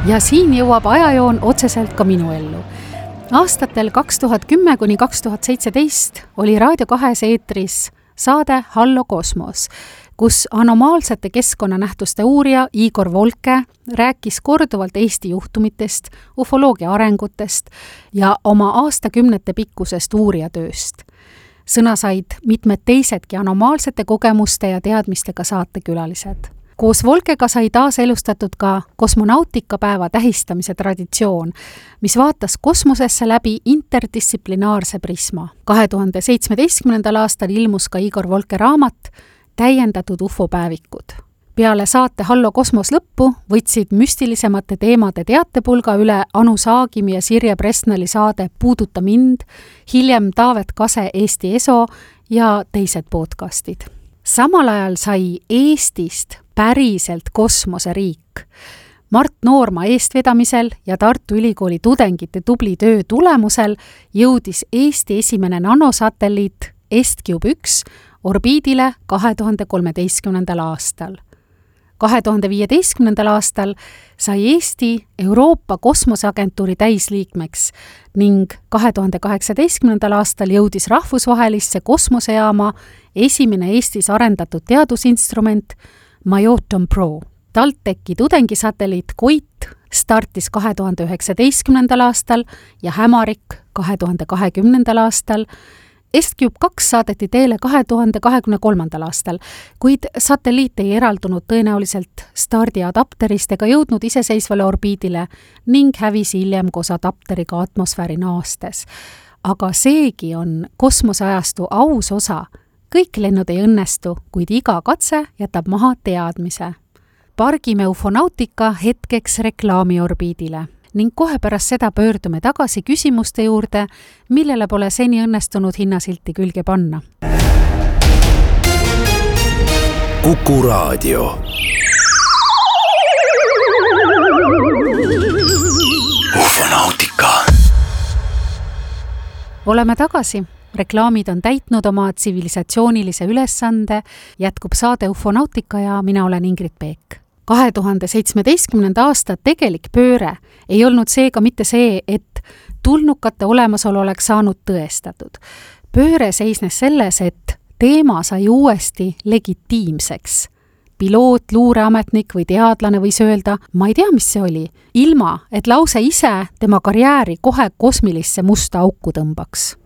Ja siin jõuab ajajoon otseselt ka minu ellu. Aastatel 2010–2017 oli Raadio 2 eetris saade Hallo Kosmos, kus anomaalsete keskkonnanähtuste uurija Igor Volke rääkis korduvalt Eesti juhtumitest, ufoloogia arengutest ja oma aastakümnete pikkusest uurijatööst. Sõna said mitmed teisedki anomaalsete kogemuste ja teadmistega saatekülalised. Koos Volkega sai taaselustatud ka kosmonautikapäeva tähistamise traditsioon, mis vaatas kosmosesse läbi interdistsiplinaarse prisma. 2017. aastal ilmus ka Igor Volke raamat Täiendatud UFO-päevikud. Peale saate Hallo Kosmos lõppu võtsid müstilisemate teemade teatepulga üle Anu Saagimi ja Sirje Presnali saade Puuduta mind, hiljem Taavet Kase Eesti ESO ja teised podcastid. Samal ajal sai Eestist päriselt kosmoseriik. Mart Noorma eestvedamisel ja Tartu Ülikooli tudengite tubli töö tulemusel jõudis Eesti esimene nanosatelliit EstCube 1 orbiidile 2013. aastal. 2015. aastal sai Eesti Euroopa Kosmoseagentuuri täisliikmeks ning 2018. aastal jõudis rahvusvahelisse kosmosejaama esimene Eestis arendatud teadusinstrument Majoton Pro. TalTechi tudengisatelliit Koit startis 2019. aastal ja Hämarik 2020. aastal. EstCube 2 saadeti teele 2023. aastal, kuid satelliit ei eraldunud tõenäoliselt stardiadapterist ega jõudnud iseseisvale orbiidile ning hävis hiljem koos adapteriga atmosfääri naastes. Aga seegi on kosmoseajastu aus osa. Kõik lennud ei õnnestu, kuid iga katse jätab maha teadmise. Pargime ufonautika hetkeks reklaamiorbiidile ning kohe pärast seda pöördume tagasi küsimuste juurde, millele pole seni õnnestunud hinnasilti külge panna. Kuku Raadio. Ufonautika. Oleme tagasi. Reklaamid on täitnud oma tsivilisatsioonilise ülesande, jätkub saade Ufonautika ja mina olen Ingrid Peek. 2017. aasta tegelik pööre ei olnud seega mitte see, et tulnukate olemasolu oleks saanud tõestatud. Pööre seisnes selles, et teema sai uuesti legitiimseks. Piloot, luureametnik või teadlane võis öelda, ma ei tea, mis see oli, ilma, et lause ise tema karjääri kohe kosmilisse musta auku tõmbaks.